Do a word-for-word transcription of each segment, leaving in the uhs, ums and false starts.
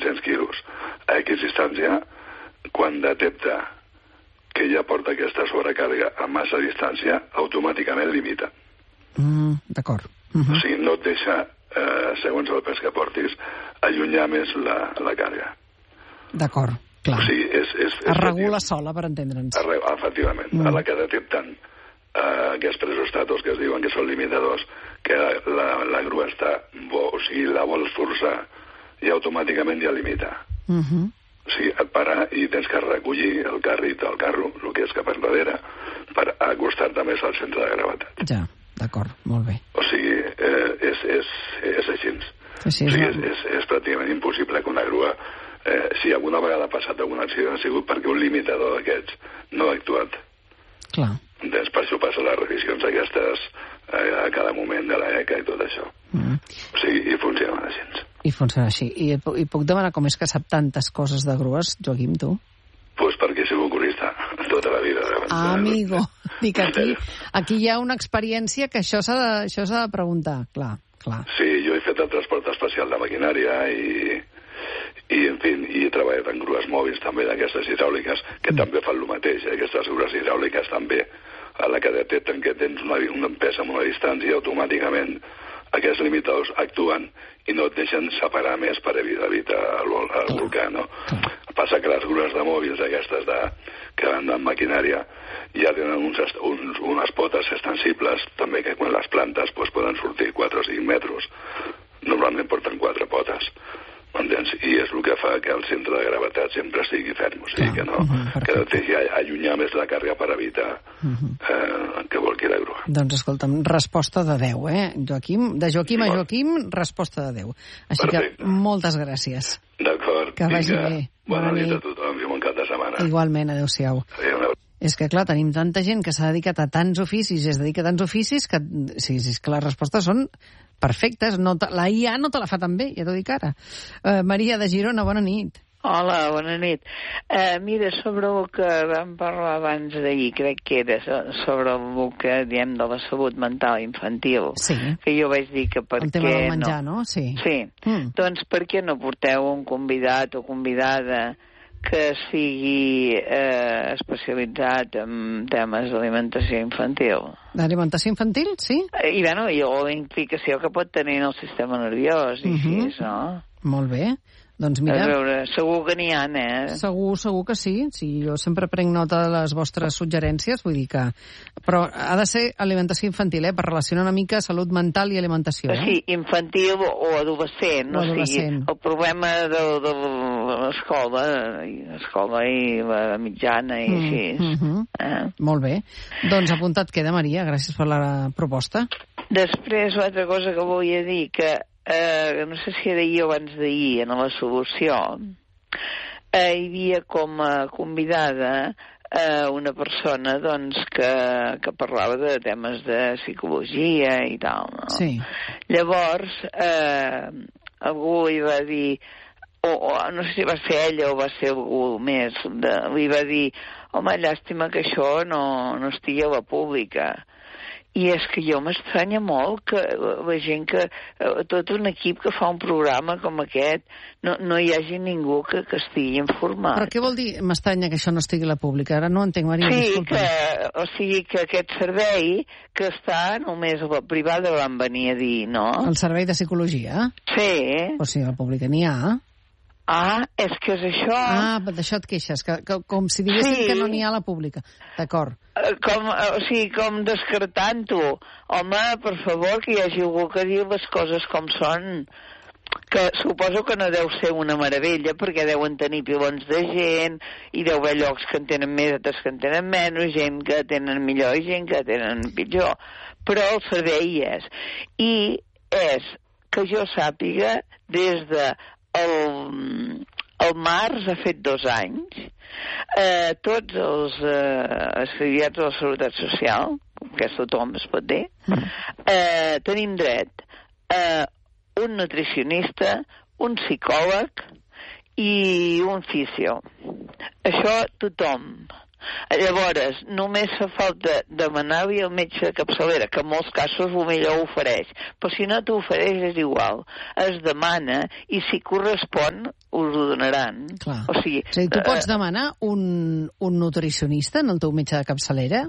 cinc-cents quilos a X distància, quan detecta que ja porta aquesta sobrecàrrega a massa distància, automàticament limita. Mm, d'acord. Uh-huh. O sigui, no et deixa, eh, segons el pes que portis, allunyar més la, la càrrega. D'acord, clar. O sigui, és... és, és es regula sola, per entendre'ns. Efectivament. Mm. A la que detecten Uh, aquests presostats que es diuen que són limitadors, que la, la grua està bo, o sigui, la vols forçar i automàticament ja limita. Uh-huh. O sigui, et para i tens que recollir el carrit, el carro, el que és cap enrere, per acostar-te més al centre de gravetat. Ja, d'acord, molt bé. O sigui, eh, és, és, és així. Sí, sí, o sigui, és, és, és pràcticament impossible que una grua, eh, si alguna vegada ha passat algun accident, ha sigut perquè un limitador d'aquests no ha actuat. Clar. Doncs per això passen les revisions aquestes eh, a cada moment de l'ECA i tot això. Mm. O sigui, i funcionen així. I funciona així. I, I puc demanar com és que sap tantes coses de grues, Joaquim, tu? Pues perquè he sigut curista tota la vida. Ah, amigo. Dic, aquí, aquí hi ha una experiència que això s'ha de, això s'ha de preguntar, clar, clar. Sí, jo he fet el transport especial de maquinària i... I, en fi, i he treballat en grues mòbils també d'aquestes hidràuliques, que mm. també fan el mateix. Eh? Aquestes grues hidràuliques també, a la que detecten que tens una, una pes amb una distància, automàticament aquests limitadors actuen i no et deixen separar més per evitar el, el volcà, no? Passa que les grues de mòbils aquestes de, que van amb maquinària ja tenen uns, uns, unes potes extensibles, també que quan les plantes pues, poden sortir quatre o cinc metres. Normalment porten quatre potes. Entens? I és el que fa que el centre de gravetat sempre estigui ferm, o sigui que no, uh-huh, que no et deixi allunyar més la càrrega per evitar uh-huh. eh, que volqui la grua. Doncs escolta'm, resposta de deu, eh, Joaquim? De Joaquim a Joaquim, resposta de deu. Així Perfecte. Que moltes gràcies. D'acord. Que vagi bé. Bona, Bona nit a tothom i bon cap de setmana. Igualment, adéu-siau. Adéu. És que, clar, tenim tanta gent que s'ha dedicat a tants oficis i es dedica a tants oficis que, sí, sí, és que les respostes són perfectes. No te, la I A no te la fa tan bé, ja t'ho dic ara. Uh, Maria de Girona, bona nit. Hola, bona nit. Uh, mira, sobre el que vam parlar abans d'ahir, crec que era sobre el que diem de la salut mental infantil, sí. Que jo vaig dir que per el què tema del menjar, no? no? Sí. Sí. Mm. Doncs per què no porteu un convidat o convidada que sigui eh, especialitzat en temes d'alimentació infantil? D'alimentació infantil, sí? I, bueno, i la implicació que pot tenir en el sistema nerviós, i uh-huh. així, no? Molt bé. Doncs mira... A veure, segur que n'hi ha, eh? Segur, segur que sí. Sí, jo sempre prenc nota de les vostres suggerències, vull dir que... Però ha de ser alimentació infantil, eh? Per relacionar una mica salut mental i alimentació, eh? Sí, infantil o adolescent. O adolescent. O sigui, el problema de, de l'escola, l'escola i la mitjana i mm, així. Mm-hmm. eh? Molt bé. Doncs apuntat queda, Maria. Gràcies per la proposta. Després, l'altra cosa que volia dir, que Uh, no sé si era ahir o abans d'ahir, en la solució, uh, hi havia com a convidada uh, una persona doncs, que, que parlava de temes de psicologia i tal, no? Sí. Llavors, uh, algú li va dir, o, o no sé si va ser ella o va ser algú més, de, li va dir, home, llàstima que això no, no estigui a la pública. I és que jo m'estranya molt que la gent que... tot un equip que fa un programa com aquest no, no hi hagi ningú que, que estigui informat. Però què vol dir m'estranya que això no estigui a la pública? Ara no entenc, Maria, sí, disculpa. Que, o sigui que aquest servei que està només a la privada van venir a dir, no? El servei de psicologia? Sí. O sigui, a la pública n'hi ha. Ah, és que és això. Ah, d'això et queixes, que, que, com si diguessin sí. que no n'hi ha a la pública. D'acord. Com, o sigui, com descartant-ho. Home, per favor, que hi hagi algú que diu les coses com són. Que suposo que no deu ser una meravella, perquè deuen tenir pilons de gent, i deu haver llocs que en tenen més, altres que en tenen menys, gent que tenen millor i gent que tenen pitjor. Però el servei és. I és que jo sàpiga, des de El, el març ha fet dos anys, eh, tots els eh, afiliats de la Seguretat Social, que és tothom es pot dir, eh, tenim dret a un nutricionista, un psicòleg i un fisio. Això tothom. Llavors, només fa falta demanar-li al metge de capçalera, que en molts casos el millor ofereix, però si no t'ho ofereix és igual. Es demana i si correspon us ho donaran. Clar. O sigui, o sigui, tu pots demanar un, un nutricionista en el teu metge de capçalera?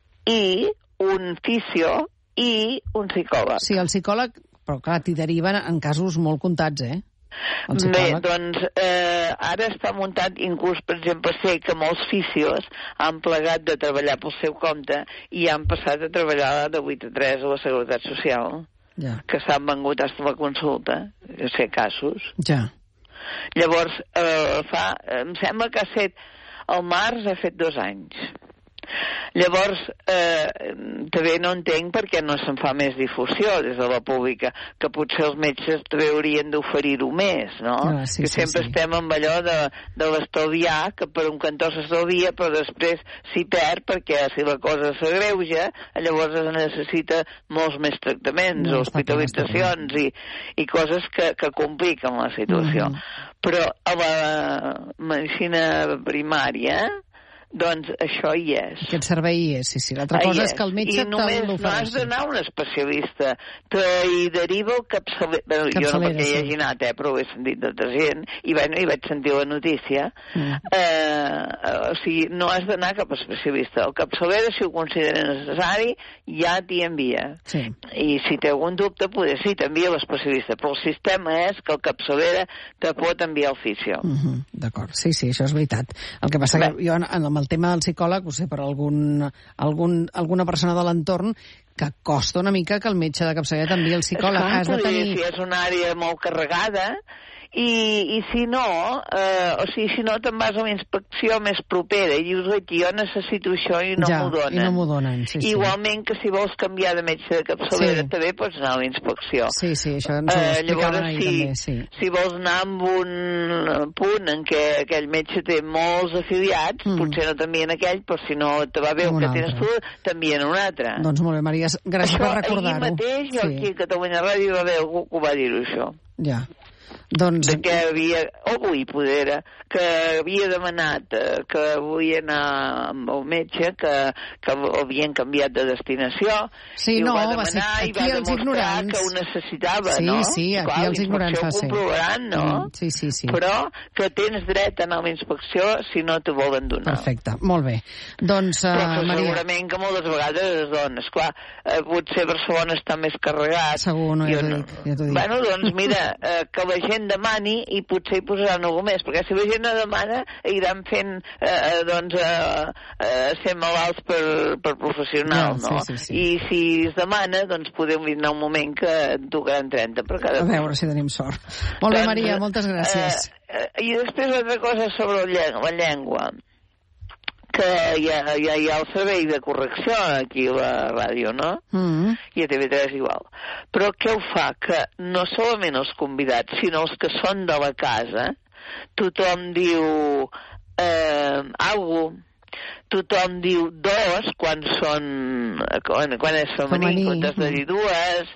I un fisio i un psicòleg. Sí, el psicòleg, però clar, t'hi deriven en casos molt comptats, eh? Bé, doncs eh, ara està muntat, inclús, per exemple, sé que molts fisios han plegat de treballar pel seu compte i han passat a treballar de vuit a tres a la Seguretat Social, ja. Que s'han vengut fins a la consulta, que sé casos. Ja. Llavors, eh, fa, em sembla que ha fet, al març ha fet dos anys. Llavors, eh, també no entenc per què no se'n fa més difusió des de la pública, que potser els metges també haurien d'oferir-ho més, no? Ah, sí, que sí, sempre sí. estem amb allò de, de l'estalviar, que per un cantó s'estalvia, però després s'hi perd, perquè si la cosa s'agreuja, llavors es necessita molts més tractaments, no, hospitalitzacions i, i coses que, que compliquen la situació. Mm-hmm. Però a la medicina primària, doncs això hi és. Aquest servei hi és, sí, sí. L'altra cosa és. és que el metge te l'ofereixi. I només no has d'anar a un especialista. Te hi deriva el capçaler. Bueno, jo no perquè sí. hi hagi anat, eh, però ho he sentit d'altra gent, i, bueno, i vaig sentir la notícia. Mm. Eh, o sigui, no has d'anar cap especialista. El capçalera, si ho considera necessari, ja t'hi envia. Sí. I si té algun dubte, poder sí, t'envia l'especialista. Però el sistema és que el capçalera te pot enviar el fisio. Mm-hmm. D'acord, sí, sí, això és veritat. El que passa que jo en el el tema del psicòleg, ho sé, per algun, algun, alguna persona de l'entorn que costa una mica que el metge de capçalera t'enviï el psicòleg. Esclar, has de tenir... si és una àrea molt carregada, i, i si no, eh, o sigui, si no te'n vas a una inspecció més propera i dius, oi, jo necessito això i no ja, m'ho donen. I no m'ho donen, sí, sí. Igualment que si vols canviar de metge de capçalera, sí. també pots anar a la inspecció. Sí, sí, això ens ho eh, explicaven llavors, ahir si, també, sí. Si vols anar amb un punt en què aquell metge té molts afiliats, mm. potser no t'envien aquell, però si no te va bé el que altre. Tens tu, t'envien un altre. Doncs molt bé, Maria, gràcies això, per recordar-ho. Ahir mateix, jo sí. aquí a Catalunya Ràdio va haver algú que ho va dir això. Ja. Doncs... De que havia, o avui poder, que havia demanat eh, que vull anar amb el metge, que, que havien canviat de destinació, sí, i no, ho va demanar va ser, i va demostrar ignorants... que ho necessitava, sí, no? Sí, sí, aquí clar, els ignorants va ser. Ho comprovaran, no? Mm, sí, sí, sí. Però que tens dret a anar a la inspecció si no t'ho volen donar. Perfecte, molt bé. Doncs, uh, Però Maria... segurament que moltes vegades es dona. Esclar, eh, potser Barcelona està més carregat. Segur, no, ja t'ho dic, ja t'ho dic. Bueno, doncs mira, eh, que la gent demani i potser hi posaran alguna més, perquè si la gent no demana iran fent eh, doncs eh, eh, ser malalts per, per professional, ja, no? Sí, sí, sí. I si es demana, doncs podem vindre un moment que en tocaran trenta per cada... A veure si tenim sort. Molt bé, Maria, moltes gràcies. Eh, eh, I després l'altra cosa sobre la llengua, que hi ha, hi, ha, hi ha el servei de correcció aquí a la ràdio, no? Mm-hmm. I a T V tres igual. Però què ho fa? Que no solament els convidats, sinó els que són de la casa, tothom diu eh, algú, tothom diu dos quan són, quan, quan és femení, femení. Quan has de dir dues,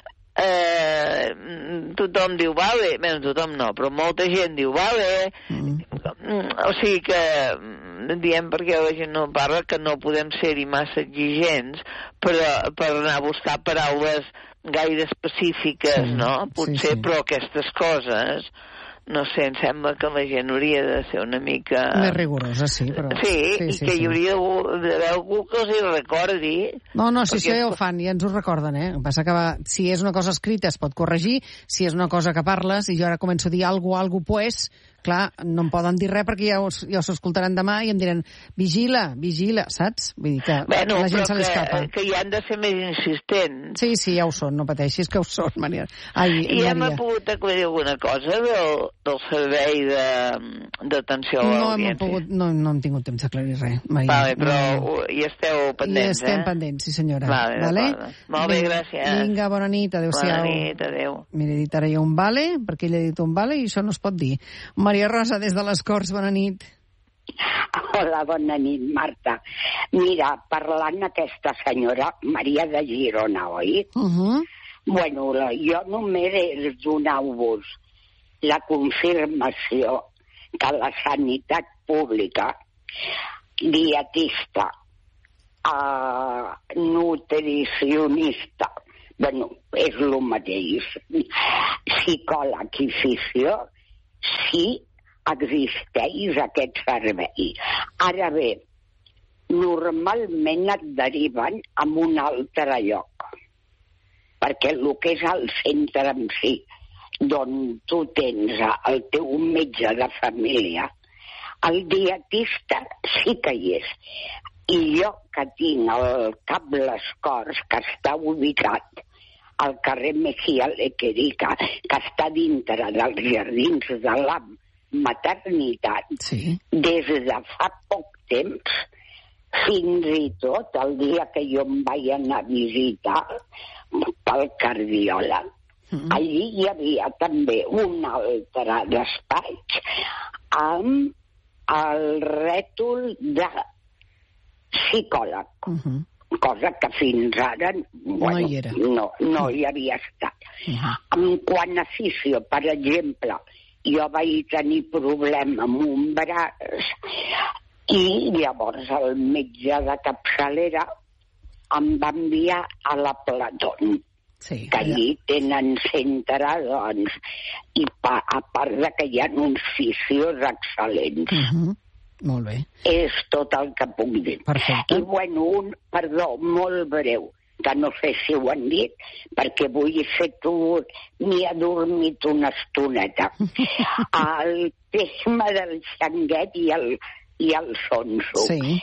eh, tothom diu vale, bé, tothom no, però molta gent diu vale, mm. o sigui que diem perquè la gent no parla que no podem ser-hi massa exigents per, per anar a buscar paraules gaire específiques, sí, no? Potser, sí, sí. Però aquestes coses, no sé, em sembla que la gent hauria de ser una mica... Més rigorosa, sí, però... Sí, sí, i sí, que sí. Hi hauria d'haver algú que els hi recordi... No, no, si perquè... això ja ho fan, ja ens ho recorden, eh? El que passa que va, si és una cosa escrita es pot corregir, si és una cosa que parles, i jo ara començo a dir algo, algo, pues... Clar, no em poden dir res perquè ja, us, ja s'ho escoltaran demà i em diran vigila, vigila, saps? Vull dir que bueno, la gent se l'escapa. Que, que hi han de ser més insistents. Sí, sí, ja ho són, no pateixis que ho són, Maria. Ai, I ja m'ha pogut aclarir alguna cosa del, del servei d'atenció a l'audiència? No, pogut, no, no hem tingut temps d'aclarir res, Maria. Vale, però no. Hi esteu pendents, hi estem eh? pendents, sí senyora. Vale, vale? Molt bé, gràcies. Vinga, bona nit, adéu-siau. Bona nit, adéu. Mira, he dit ara ja un vale, perquè ell ha dit un vale i això no es pot dir. Maria Rosa, des de les Corts, bona nit. Hola, bona nit, Marta. Mira, parlant aquesta senyora Maria de Girona, oi? Uh-huh. Bueno, jo només és donar-vos la confirmació que la sanitat pública, dietista, uh, nutricionista, bueno, és el mateix, psicòleg i fisio, sí existeix aquest servei. Ara bé, normalment et deriven a un altre lloc, perquè el que és el centre en si, d'on tu tens el teu metge de família, el dietista sí que hi és. I jo que tinc el Cap les Corts, que està ubicat al carrer Mejía Lequerica, que està dintre dels jardins de la maternitat, sí. Des de fa poc temps, fins i tot el dia que jo em vaig anar a visitar pel cardiòleg, mm. allí hi havia també un altre despatx amb el rètol de psicòleg, uh-huh. cosa que fins ara bueno, no, hi era. no, no hi havia estat. Uh-huh. En quant a fisio, per exemple, jo vaig tenir problema amb un braç i llavors el metge de capçalera em va enviar a la Platón, sí, que allí ja. Tenen centre, doncs, i pa, a part de que hi ha uns fisios excel·lents. Uh-huh. Molt bé. És tot el que puc dir. Perfecte. I, bueno, un, perdó, molt breu, que no sé si ho han dit, perquè avui he fet un... m'hi ha dormit una estoneta. El tema del xanguet i el, i el sonso. Sí.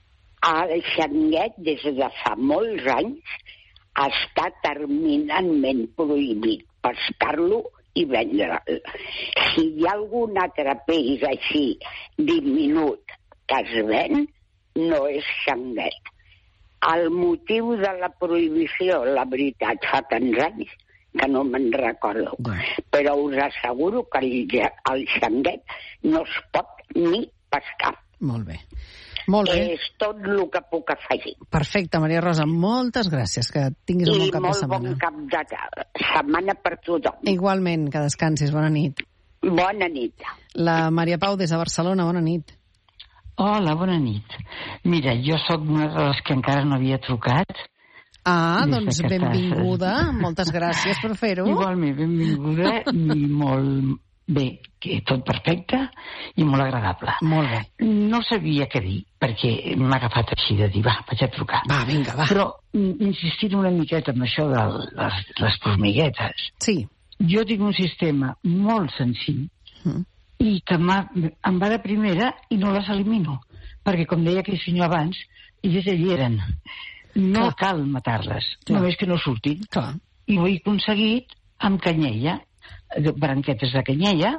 El xanguet, des de fa molts anys, està terminantment prohibit pescar-lo i vendre'l. Si hi ha algun altre peix així diminut que es ven, no és xanguet. El motiu de la prohibició, la veritat, fa tants anys que no me'n recordo, però us asseguro que el, el xanguet no es pot ni pescar. Molt bé. Molt bé. És tot el que puc afegir. Perfecte, Maria Rosa, moltes gràcies, que tinguis un bon cap de setmana. I molt bon cap de setmana per tothom. Igualment, que descansis, bona nit. Bona nit. La Maria Pau, des de Barcelona, bona nit. Hola, bona nit. Mira, jo sóc una de les que encara no havia trucat. Ah, doncs benvinguda, estàs... moltes gràcies per fer-ho. Igualment, benvinguda i molt... Bé, que tot perfecte i molt agradable. Molt bé. No sabia què dir, perquè m'ha agafat així de dir, va, vaig a trucar. Va, vinga, va. Però insistint una miqueta en això de les, les formiguetes. Sí. Jo tinc un sistema molt senzill mm. i que em va de primera i no les elimino. Perquè, com deia aquell senyor abans, elles allí eren. No Clar. Cal matar-les, Clar. Només que no surtin. Clar. I ho he aconseguit amb canyella, branquetes de canyella,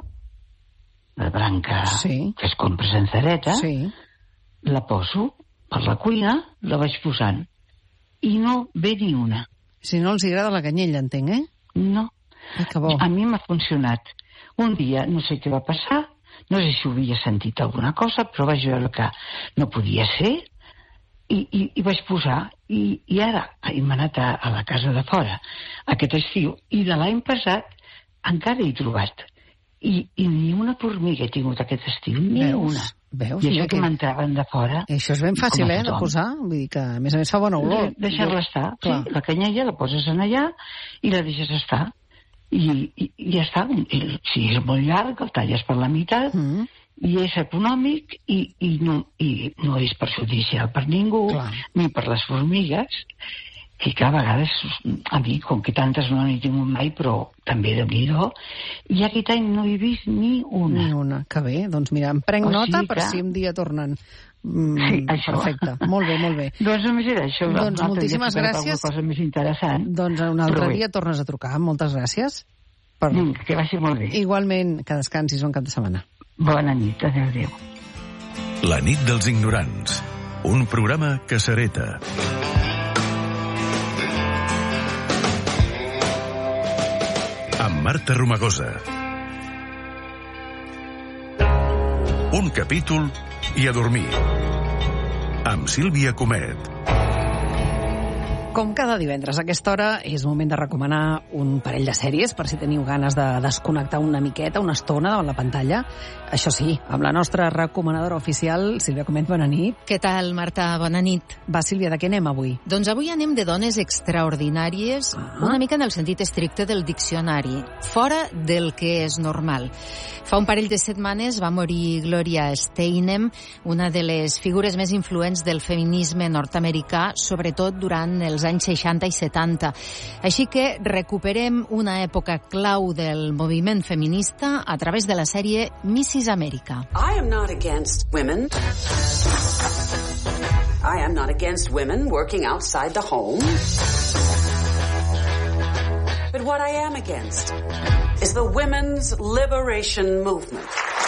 la branca sí. que es compra sencereta, sí. la poso per la cuina, la vaig posant, i no ve ni una. Si no els agrada la canyella, entenc, eh? No. Ai, que bo. A mi m'ha funcionat. Un dia, no sé què va passar, no sé si ho havia sentit alguna cosa, però vaig veure que no podia ser, i, i, i vaig posar, i, i ara hem anat a, a la casa de fora aquest estiu, i de l'any passat encara he trobat. I, I ni una formiga he tingut aquest estiu, ni veus, una. Veus? I això que, que m'entraven de fora... I això és ben fàcil, eh, de posar. Vull dir que, a més a més, fa bona olor. Deixar-la estar. Sí, la canyella la poses en allà i la deixes estar. I, i, i ja està. I, si és molt llarg, el talles per la meitat, mm. i és econòmic, i, i, no, i no és perjudicial per ningú, Clar. Ni per les formigues, que a vegades, a mi, com que tantes no n'he tingut mai, però també de nhi-do, i aquest any no he vist ni una. Ni una, que bé. Doncs mira, em prenc o nota per que... si un dia tornen. Mm, sí, això. Perfecte, molt bé, molt bé. Doncs només era això. Doncs moltíssimes gràcies. Cosa més interessant. Doncs un altre dia tornes a trucar. Moltes gràcies. Per... Vinga, que vagi molt bé. Igualment, que descansis un cap de setmana. Bona nit, adéu, adéu. La nit dels ignorants. Un programa que s'hereta. Amb Marta Romagosa. Un capítol i a dormir. Amb Sílvia Comet. Com cada divendres a aquesta hora és moment de recomanar un parell de sèries per si teniu ganes de desconnectar una miqueta, una estona davant la pantalla. Això sí, amb la nostra recomanadora oficial, Sílvia Comet, bona nit. Què tal, Marta? Bona nit. Va, Sílvia, de què anem avui? Doncs avui anem de dones extraordinàries, ah. una mica en el sentit estricte del diccionari, fora del que és normal. Fa un parell de setmanes va morir Gloria Steinem, una de les figures més influents del feminisme nord-americà, sobretot durant els anys seixanta i setanta. Així que recuperem una època clau del moviment feminista a través de la sèrie Missis Amèrica. I am not against women. I am not against women working outside the home. But what I am against is the women's liberation movement.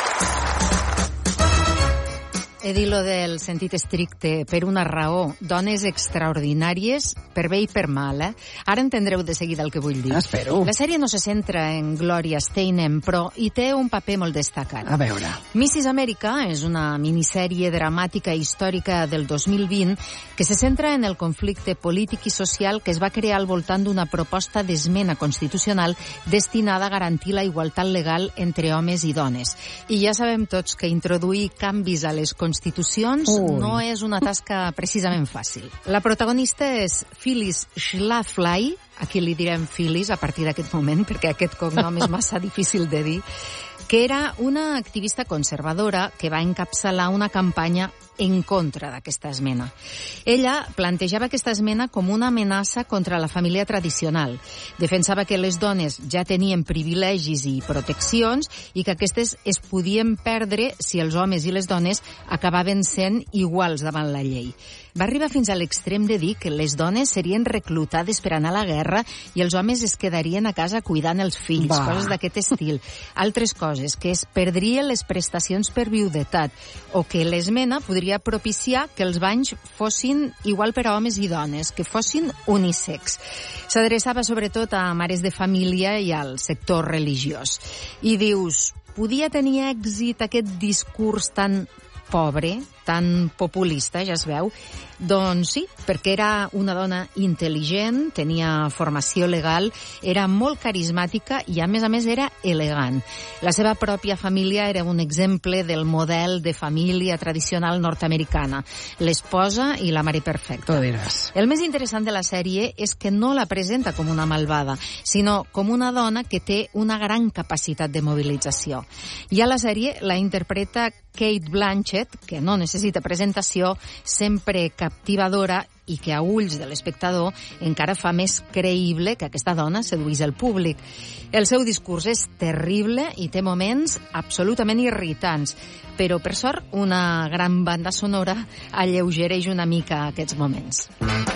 He dit lo del sentit estricte per una raó. Dones extraordinàries per bé i per mal, eh? Ara entendreu de seguida el que vull dir. Espero. La sèrie no se centra en Gloria Steinem, però hi té un paper molt destacat. A veure. Missis Amèrica és una minissèrie dramàtica històrica del dos mil vint que se centra en el conflicte polític i social que es va crear al voltant d'una proposta d'esmena constitucional destinada a garantir la igualtat legal entre homes i dones. I ja sabem tots que introduir canvis a les constitucions Ui. no és una tasca precisament fàcil. La protagonista és Phyllis Schlafly, aquí li direm Phyllis a partir d'aquest moment, perquè aquest cognom és massa difícil de dir, que era una activista conservadora que va encapçalar una campanya en contra d'aquesta esmena. Ella plantejava aquesta esmena com una amenaça contra la família tradicional. Defensava que les dones ja tenien privilegis i proteccions i que aquestes es podien perdre si els homes i les dones acabaven sent iguals davant la llei. Va arribar fins a l'extrem de dir que les dones serien reclutades per anar a la guerra i els homes es quedarien a casa cuidant els fills, Va. coses d'aquest estil. Altres coses, que es perdrien les prestacions per viudetat o que l'esmena podria propiciar que els banys fossin igual per a homes i dones, que fossin unisex. S'adreçava sobretot a mares de família i al sector religiós. I dius, podia tenir èxit aquest discurs tan pobre, tan populista, ja es veu? Doncs sí, perquè era una dona intel·ligent, tenia formació legal, era molt carismàtica i, a més a més, era elegant. La seva pròpia família era un exemple del model de família tradicional nord-americana, l'esposa i la mare perfecta. El més interessant de la sèrie és que no la presenta com una malvada, sinó com una dona que té una gran capacitat de mobilització. I a la sèrie la interpreta Cate Blanchett, que no necessita presentació, sempre captivadora i que a ulls de l'espectador encara fa més creïble que aquesta dona seduís el públic. El seu discurs és terrible i té moments absolutament irritants, però per sort una gran banda sonora alleugereix una mica aquests moments.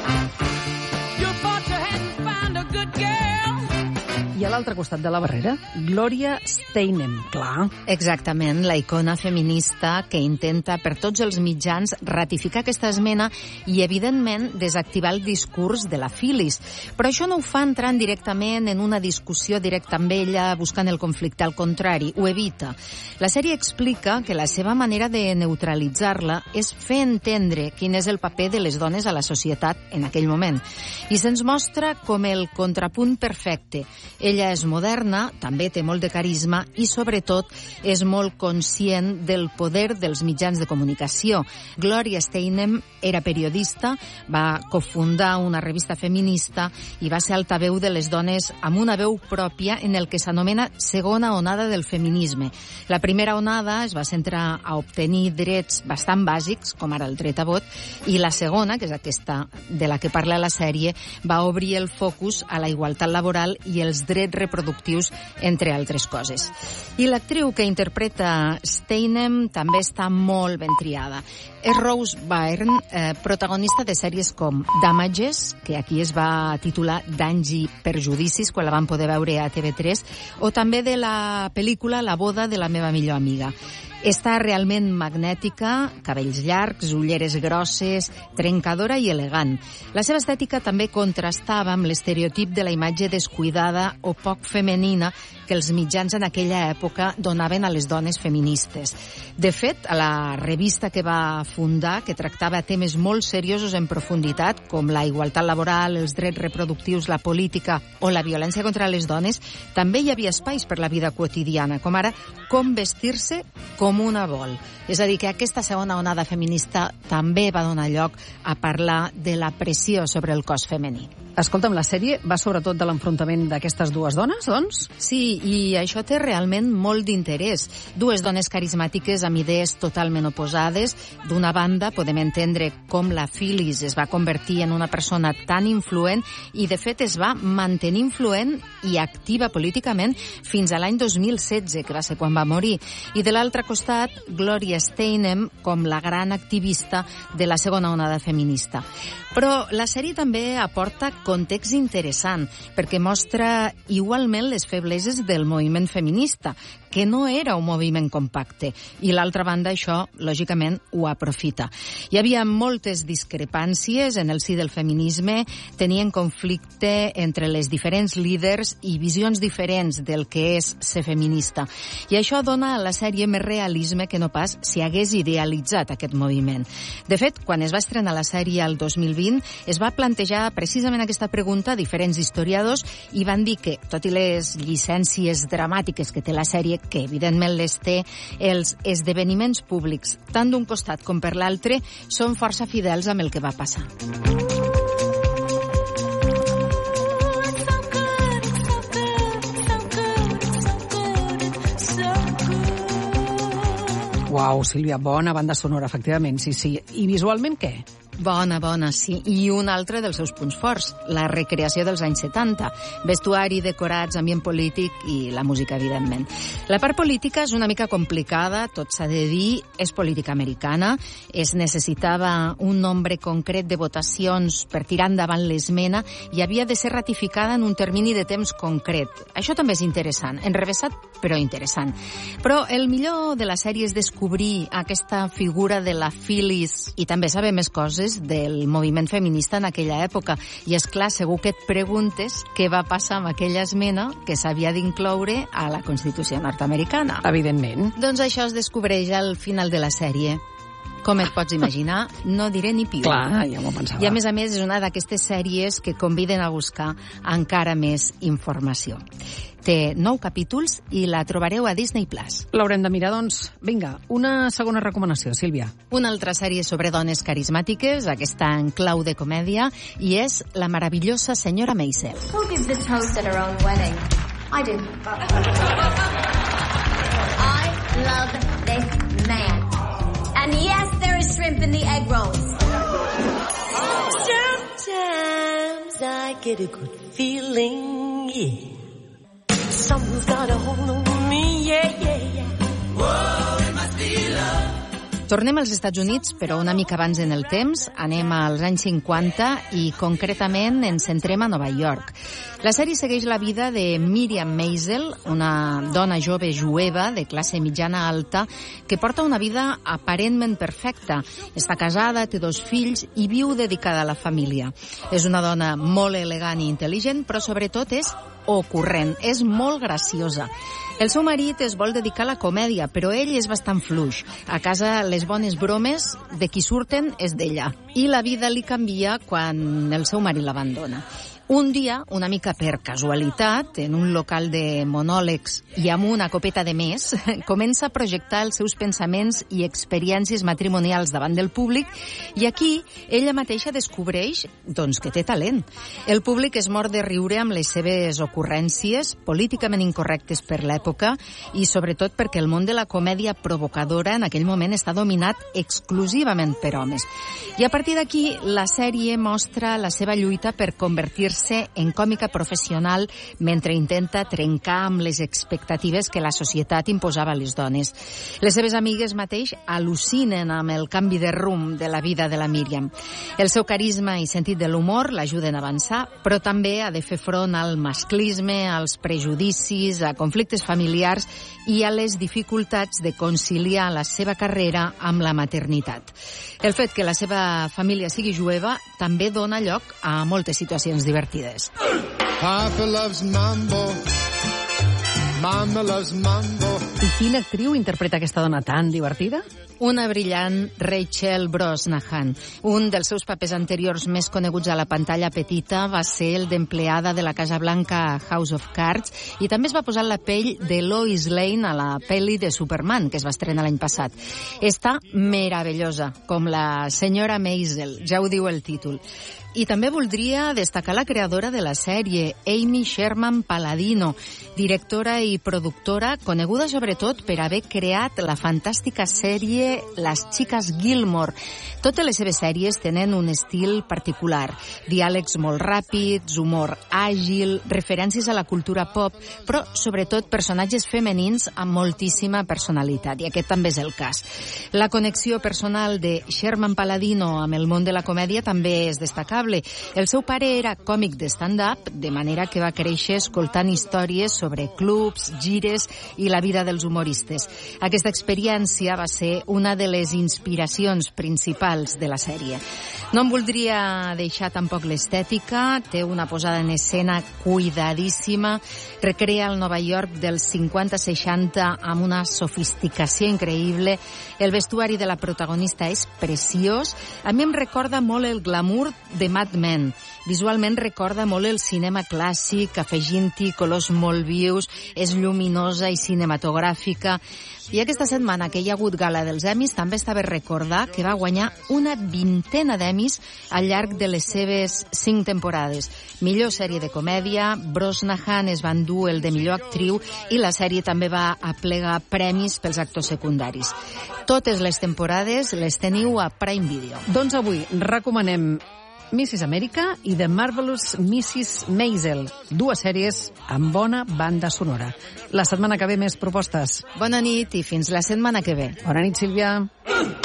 I a l'altre costat de la barrera, Gloria Steinem, clar. Exactament, la icona feminista que intenta per tots els mitjans ratificar aquesta esmena i, evidentment, desactivar el discurs de la Phyllis. Però això no ho fa entrant directament en una discussió directa amb ella, buscant el conflicte, al contrari, ho evita. La sèrie explica que la seva manera de neutralitzar-la és fer entendre quin és el paper de les dones a la societat en aquell moment. I se'ns mostra com el contrapunt perfecte. Ella és moderna, també té molt de carisma i, sobretot, és molt conscient del poder dels mitjans de comunicació. Gloria Steinem era periodista, va cofundar una revista feminista i va ser altaveu de les dones amb una veu pròpia en el que s'anomena segona onada del feminisme. La primera onada es va centrar a obtenir drets bastant bàsics, com ara el dret a vot, i la segona, que és aquesta de la que parla la sèrie, va obrir el focus a la igualtat laboral i els drets reproductius, entre altres coses. I l'actriu que interpreta Steinem també està molt ben triada. És Rose Byrne, eh, protagonista de sèries com Damages, que aquí es va titular Danys i perjudicis, quan la van poder veure a T V tres, o també de la pel·lícula La boda de la meva millor amiga. Està realment magnètica, cabells llargs, ulleres grosses, trencadora i elegant. La seva estètica també contrastava amb l'estereotip de la imatge descuidada o poc femenina que els mitjans en aquella època donaven a les dones feministes. De fet, a la revista que va fundar, que tractava temes molt seriosos en profunditat, com la igualtat laboral, els drets reproductius, la política o la violència contra les dones, també hi havia espais per la vida quotidiana, com ara com vestir-se com una vol. És a dir, que aquesta segona onada feminista també va donar lloc a parlar de la pressió sobre el cos femení. Escolta'm, la sèrie va sobretot de l'enfrontament d'aquestes dues dones, doncs? Sí, i això té realment molt d'interès. Dues dones carismàtiques amb idees totalment oposades. D'una banda, podem entendre com la Phyllis es va convertir en una persona tan influent i, de fet, es va mantenir influent i activa políticament fins a l'any dos mil setze, que va ser quan va morir. I de l'altre costat, Gloria Steinem com la gran activista de la segona onada feminista. Però la sèrie també aporta context interessant, perquè mostra igualment les febleses del moviment feminista, que no era un moviment compacte, i l'altra banda això, lògicament, ho aprofita. Hi havia moltes discrepàncies en el si del feminisme, tenien conflicte entre les diferents líders i visions diferents del que és ser feminista. I això dona a la sèrie més realisme que no pas si hagués idealitzat aquest moviment. De fet, quan es va estrenar la sèrie el dos mil vint, es va plantejar precisament aquesta pregunta a diferents historiadors i van dir que, tot i les llicències dramàtiques que té la sèrie, que evidentment les té, els esdeveniments públics, tant d'un costat com per l'altre, són força fidels amb el que va passar. Uau, Sílvia, bona banda sonora, efectivament, sí, sí. I visualment què? Bona, bona, sí. I un altre dels seus punts forts, la recreació dels anys setanta. Vestuari, decorats, ambient polític i la música, evidentment. La part política és una mica complicada, tot s'ha de dir, és política americana, es necessitava un nombre concret de votacions per tirar endavant l'esmena i havia de ser ratificada en un termini de temps concret. Això també és interessant, enrevessat, però interessant. Però el millor de la sèrie és descobrir aquesta figura de la Phyllis i també saber més coses del moviment feminista en aquella època. I, és clar, segur que et preguntes què va passar amb aquella esmena que s'havia d'incloure a la Constitució nord-americana. Evidentment. Doncs això es descobreix al final de la sèrie. Com et pots imaginar, no diré ni piu. Clar, ja m'ho pensava. I, a més a més, és una d'aquestes sèries que conviden a buscar encara més informació. Té nou capítols i la trobareu a Disney Plus. L'haurem de mirar, doncs. Vinga, una segona recomanació, Sílvia. Una altra sèrie sobre dones carismàtiques, aquesta en clau de comèdia, i és la meravellosa senyora Maisel. Who gives the toast at her own wedding? I do. I love this man. And yes, there is shrimp in the egg rolls. Sometimes I get a good feeling, yeah. Someone's got a hold on me, yeah, yeah, yeah. Whoa, it must be love. Tornem als Estats Units, però una mica abans en el temps. Anem als anys cinquanta i, concretament, ens centrem a Nova York. La sèrie segueix la vida de Miriam Maisel, una dona jove jueva de classe mitjana alta que porta una vida aparentment perfecta. Està casada, té dos fills i viu dedicada a la família. És una dona molt elegant i intel·ligent, però sobretot és ocurrent, és molt graciosa. El seu marit es vol dedicar a la comèdia, però ell és bastant fluix. A casa les bones bromes de qui surten és d'ella. I la vida li canvia quan el seu marit l'abandona. Un dia, una mica per casualitat, en un local de monòlegs i amb una copeta de més, comença a projectar els seus pensaments i experiències matrimonials davant del públic i aquí ella mateixa descobreix doncs, que té talent. El públic es mor de riure amb les seves ocurrències, políticament incorrectes per l'època i sobretot perquè el món de la comèdia provocadora en aquell moment està dominat exclusivament per homes. I a partir d'aquí, la sèrie mostra la seva lluita per convertir-se convertir-se en còmica professional mentre intenta trencar amb les expectatives que la societat imposava a les dones. Les seves amigues mateix al·lucinen amb el canvi de rumb de la vida de la Míriam. El seu carisma i sentit de l'humor l'ajuden a avançar, però també ha de fer front al masclisme, als prejudicis, a conflictes familiars i a les dificultats de conciliar la seva carrera amb la maternitat. El fet que la seva família sigui jueva també dona lloc a moltes situacions divertides. Papa loves mambo. Mama loves mambo. I quina actriu interpreta aquesta dona tan divertida? Una brillant Rachel Brosnahan. Un dels seus papers anteriors més coneguts a la pantalla petita va ser el d'empleada de la Casa Blanca a House of Cards i també es va posar la pell de Lois Lane a la pel·li de Superman, que es va estrenar l'any passat. Està meravellosa, com la senyora Maisel, ja ho diu el títol. I també voldria destacar la creadora de la sèrie, Amy Sherman Palladino, directora i productora, coneguda sobretot per haver creat la fantàstica sèrie Las Chicas Gilmore. Totes les seves sèries tenen un estil particular, diàlegs molt ràpids, humor àgil, referències a la cultura pop, però sobretot personatges femenins amb moltíssima personalitat, i aquest també és el cas. La connexió personal de Sherman Palladino amb el món de la comèdia també és destacable. El seu pare era còmic de stand-up, de manera que va créixer escoltant històries sobre clubs, gires i la vida dels humoristes. Aquesta experiència va ser una de les inspiracions principals de la sèrie. No em voldria deixar tampoc l'estètica, té una posada en escena cuidadíssima, recrea el Nova York dels cinquanta seixanta amb una sofisticació increïble, el vestuari de la protagonista és preciós, a mi em recorda molt el glamour de Mad Men. Visualment recorda molt el cinema clàssic, afegint-hi colors molt vius, és lluminosa i cinematogràfica. I aquesta setmana que hi ha hagut gala dels Emmys també està bé recordar que va guanyar una vintena d'Emmys al llarg de les seves cinc temporades. Millor sèrie de comèdia, Brosnahan es va endur el de millor actriu i la sèrie també va aplegar premis pels actors secundaris. Totes les temporades les teniu a Prime Video. Doncs avui recomanem missis Amèrica i The Marvelous missis Maisel, dues sèries amb bona banda sonora. La setmana que ve més propostes. Bona nit i fins la setmana que ve. Bona nit, Sílvia.